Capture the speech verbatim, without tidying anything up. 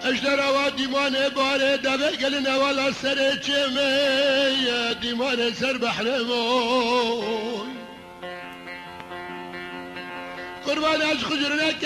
اجدر آوا دیمان باره دبه گل نوالا سر چمه دیمان سر بحر موی قربان از خجرنه